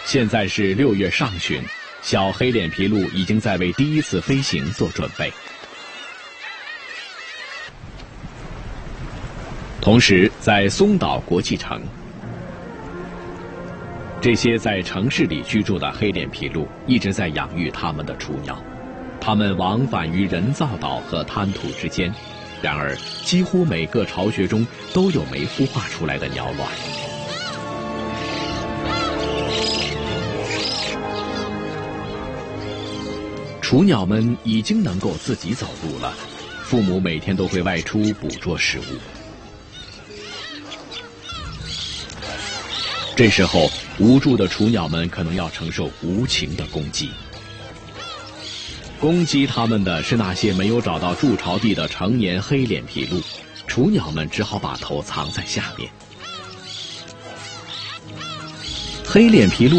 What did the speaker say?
现在是6月上旬，小黑脸琵鹭已经在为第一次飞行做准备。同时，在松岛国际城，这些在城市里居住的黑脸琵鹭一直在养育它们的雏鸟，它们往返于人造岛和滩涂之间。然而，几乎每个巢穴中都有没孵化出来的鸟卵。雏鸟们已经能够自己走路了，父母每天都会外出捕捉食物。这时候，无助的雏鸟们可能要承受无情的攻击。攻击它们的是那些没有找到筑巢地的成年黑脸琵鹭，雏鸟们只好把头藏在下面。黑脸琵鹭